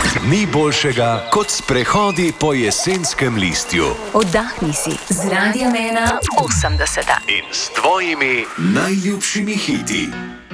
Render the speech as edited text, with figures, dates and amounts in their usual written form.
Ni boljšega kot sprehodi po jesenskem listju. Oddahni si z Radiem 1 80. In s tvojimi najljubšimi hiti.